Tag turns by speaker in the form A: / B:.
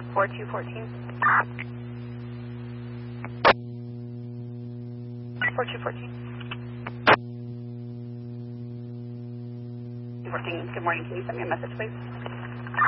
A: 4214. 4214. Good morning. Can you send me a message, please?